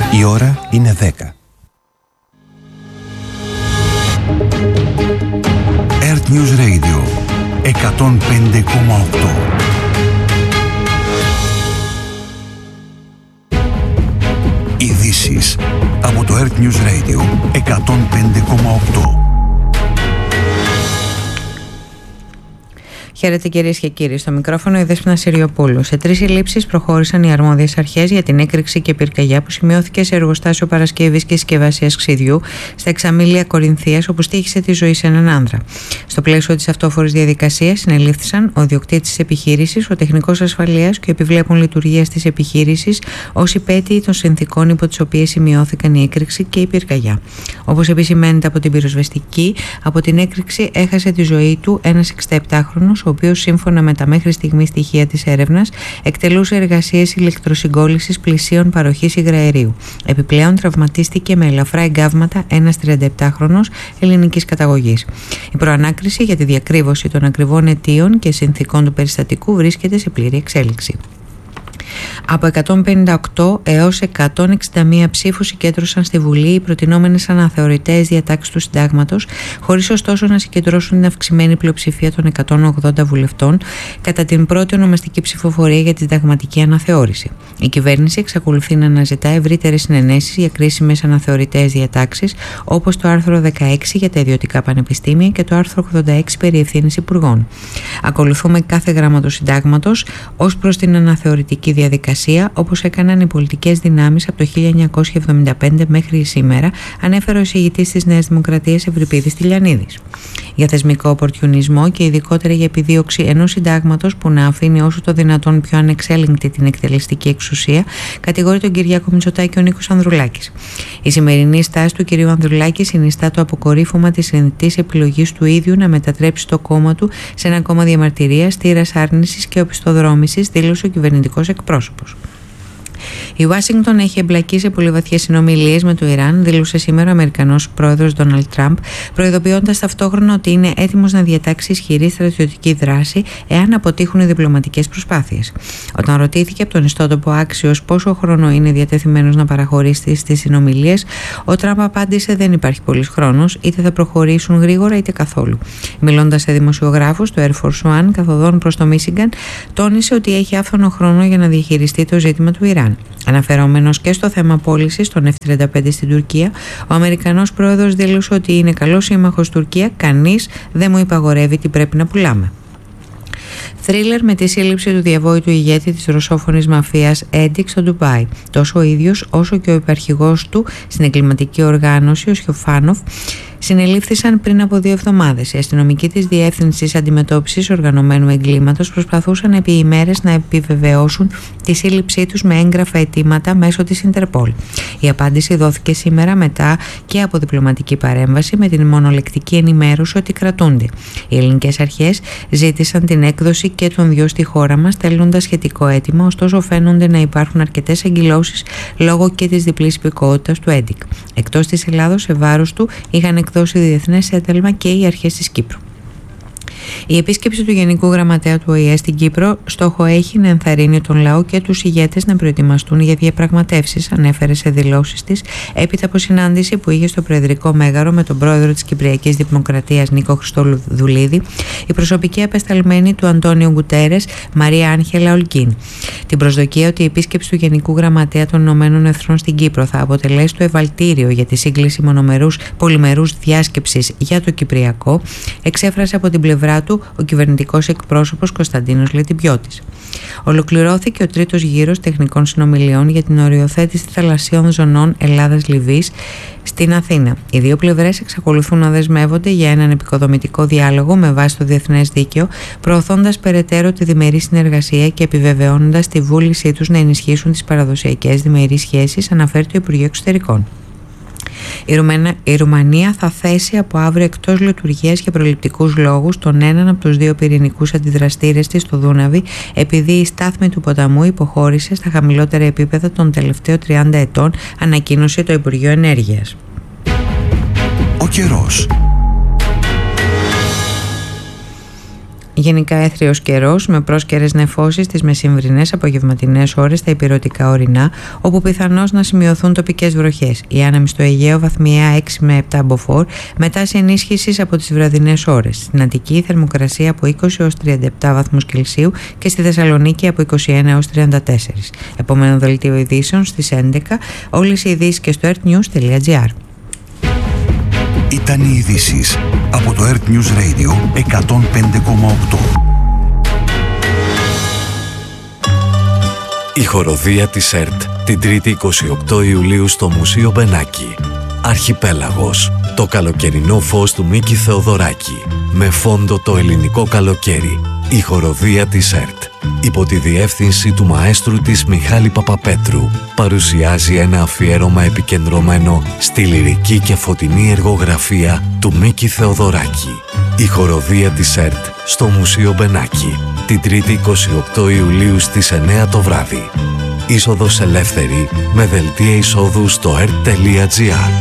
Η ώρα είναι 10. Earth News Radio 105,8. Ειδήσεις από το Earth News Radio 105,8. Χαίρετε κυρίες και κύριοι. Στο μικρόφωνο η Δέσποινα Συριοπούλου. Σε 3 συλλήψεις προχώρησαν οι αρμόδιες αρχές για την έκρηξη και πυρκαγιά που σημειώθηκε σε εργοστάσιο παρασκευής και συσκευασίας ξυδιού στα Εξαμήλια Κορινθίας, όπου στοίχησε τη ζωή σε έναν άνδρα. Στο πλαίσιο της αυτόφορης διαδικασίας συνελήφθησαν ο ιδιοκτήτης της επιχείρησης, ο τεχνικός ασφαλείας και ο επιβλέπων λειτουργίας της επιχείρησης ως υπέτειοι των συνθηκών υπό τις οποίες σημειώθηκαν η έκρηξη και η πυρκαγιά. Όπως επισημαίνεται από την πυροσβεστική, από την έκρηξη έχασε τη ζωή του ένας 67χρονος, ο οποίος σύμφωνα με τα μέχρι στιγμή στοιχεία της έρευνας εκτελούσε εργασίες ηλεκτροσυγκόλλησης πλησίων παροχής υγραερίου. Επιπλέον τραυματίστηκε με ελαφρά εγκάβματα ένας 37χρονος ελληνικής καταγωγής. Η προανάκριση για τη διακρύβωση των ακριβών αιτίων και συνθηκών του περιστατικού βρίσκεται σε πλήρη εξέλιξη. Από 158 έως 161 ψήφους συγκέντρωσαν στη Βουλή οι προτινόμενες αναθεωρητές διατάξεις του Συντάγματος, χωρίς ωστόσο να συγκεντρώσουν την αυξημένη πλειοψηφία των 180 βουλευτών κατά την πρώτη ονομαστική ψηφοφορία για τη συνταγματική αναθεώρηση. Η κυβέρνηση εξακολουθεί να αναζητά ευρύτερες συνενέσεις για κρίσιμες αναθεωρητές διατάξεις, όπως το άρθρο 16 για τα ιδιωτικά πανεπιστήμια και το άρθρο 86 περί ευθύνης υπουργών. Ακολουθούμε κάθε γράμμα του Συντάγματος ως προς την αναθεωρητική διαδικασία, όπως έκαναν οι πολιτικές δυνάμεις από το 1975 μέχρι σήμερα, ανέφερε ο εισηγητής της Νέας Δημοκρατίας Ευρυπίδης Τηλιανίδης. Για θεσμικό οπορτιουνισμό και ειδικότερα για επιδίωξη ενός συντάγματος που να αφήνει όσο το δυνατόν πιο ανεξέλεγκτη την εκτελεστική εξουσία, κατηγορεί τον Κυριάκο Μητσοτάκη ο Νίκος Ανδρουλάκης. Η σημερινή στάση του κ. Ανδρουλάκη συνιστά το αποκορύφωμα της συνειδητής επιλογής του ίδιου να μετατρέψει το κόμμα του σε ένα κόμμα διαμαρτυρίας, στήρας άρνησης και οπισθοδρόμησης, δήλωσε ο κυβερνητικός εκπρόσωπος. Η Ουάσιγκτον έχει εμπλακεί σε πολύ βαθιές συνομιλίες με το Ιράν, δήλωσε σήμερα ο Αμερικανός πρόεδρος Ντόναλντ Τραμπ, προειδοποιώντας ταυτόχρονα ότι είναι έτοιμος να διατάξει ισχυρή στρατιωτική δράση εάν αποτύχουν οι διπλωματικές προσπάθειες. Όταν ρωτήθηκε από τον ιστότοπο Άξιος πόσο χρόνο είναι διατεθειμένος να παραχωρήσει στις συνομιλίες, ο Τραμπ απάντησε: δεν υπάρχει πολύς χρόνος, είτε θα προχωρήσουν γρήγορα είτε καθόλου. Μιλώντας σε δημοσιογράφους, το Air Force One καθοδόν προς το Μίσιγκαν τόνισε ότι έχει άφθονο χρόνο για να διαχειριστεί το ζήτημα του Ιράν. Αναφερόμενος και στο θέμα πώλησης των F-35 στην Τουρκία, ο Αμερικανός πρόεδρος δήλωσε ότι είναι καλός σύμμαχος Τουρκία, κανείς δεν μου υπαγορεύει τι πρέπει να πουλάμε. Θρίλερ με τη σύλληψη του διαβόητου ηγέτη της ρωσόφωνης μαφίας Έντικ στο Ντουμπάι. Τόσο ο ίδιος όσο και ο υπαρχηγός του στην εγκληματική οργάνωση, ο Σιωφάνοφ, συνελήφθησαν πριν από 2 εβδομάδες. Οι αστυνομικοί της Διεύθυνσης Αντιμετώπισης Οργανωμένου Εγκλήματος προσπαθούσαν επί ημέρες να επιβεβαιώσουν τη σύλληψή τους με έγγραφα αιτήματα μέσω της Ιντερπόλ. Η απάντηση δόθηκε σήμερα μετά και από διπλωματική παρέμβαση με την μονολεκτική ενημέρωση ότι κρατούνται. Οι ελληνικές αρχές ζήτησαν την έκδοση και των 2 στη χώρα μας, στέλνοντας σχετικό αίτημα, ωστόσο φαίνονται να υπάρχουν αρκετές αγκυλώσεις λόγω και της διπλής υπηκότητας του Έντικ. Εκτός της Ελλάδος, σε βάρος του είχαν εκδώσει διεθνές ένταλμα και οι αρχές της Κύπρου. Η επίσκεψη του Γενικού Γραμματέα του ΟΗΕ στην Κύπρο στόχο έχει να ενθαρρύνει τον λαό και τους ηγέτες να προετοιμαστούν για διαπραγματεύσεις, ανέφερε σε δηλώσεις της έπειτα από συνάντηση που είχε στο Προεδρικό Μέγαρο με τον πρόεδρο της Κυπριακής Δημοκρατίας Νίκο Χριστοδουλίδη, η προσωπική απεσταλμένη του Αντώνιο Γκουτέρες Μαρία Άγχελα Ολκίν. Την προσδοκία ότι η επίσκεψη του Γενικού Γραμματέα των Ηνωμένων Εθνών στην Κύπρο θα αποτελέσει το ευαλτήριο για τη σύγκληση πολυμερούς διάσκεψης για το Κυπριακό, εξέφρασε από την πλευρά του ο κυβερνητικός εκπρόσωπος Κωνσταντίνος Λετιμπιώτης. Ολοκληρώθηκε ο 3ος γύρος τεχνικών συνομιλιών για την οριοθέτηση θαλασσίων ζωνών Ελλάδας-Λιβύης στην Αθήνα. Οι 2 πλευρές εξακολουθούν να δεσμεύονται για έναν επικοδομητικό διάλογο με βάση το διεθνές δίκαιο, προωθώντας περαιτέρω τη διμερή συνεργασία και επιβεβαιώνοντας τη βούλησή τους να ενισχύσουν τις παραδοσιακές διμερείς σχέσεις, αναφέρει το Υπουργείο Εξωτερικών. Η Ρουμανία θα θέσει από αύριο εκτός λειτουργίας για προληπτικούς λόγους τον έναν από τους 2 πυρηνικούς αντιδραστήρες της στο Δούναβι, επειδή η στάθμη του ποταμού υποχώρησε στα χαμηλότερα επίπεδα των τελευταίων 30 ετών, ανακοίνωσε το Υπουργείο Ενέργειας. Ο καιρός. Γενικά έθριος καιρός με πρόσκαιρες νεφώσεις τις μεσημβρινές απογευματινές ώρες στα ηπειρωτικά ορεινά, όπου πιθανώς να σημειωθούν τοπικές βροχές. Οι άνεμοι στο Αιγαίο βαθμιαία 6 με 7 μποφόρ, με τάση ενίσχυσης από τις βραδινές ώρες. Στην Αττική θερμοκρασία από 20 έως 37 βαθμούς Κελσίου και στη Θεσσαλονίκη από 21 έως 34. Επόμενο δελτίο ειδήσεων στις 11. Όλες οι ειδήσεις και στο earthnews.gr. Ήταν οι ειδήσεις από το Earth News Radio 105,8. Η χοροδία της ΕΡΤ την 3η 28 Ιουλίου στο Μουσείο Μπενάκη. Αρχιπέλαγος, το καλοκαιρινό φως του Μίκη Θεοδωράκη, με φόντο το ελληνικό καλοκαίρι. Η χοροδία της ΕΡΤ, υπό τη διεύθυνση του μαέστρου της Μιχάλη Παπαπέτρου, παρουσιάζει ένα αφιέρωμα επικεντρωμένο στη λυρική και φωτεινή εργογραφία του Μίκη Θεοδωράκη. Η χοροδία της ΕΡΤ στο Μουσείο Μπενάκη, την 3η 28 Ιουλίου στις 9 το βράδυ. Είσοδος ελεύθερη με δελτία εισόδου στο ert.gr.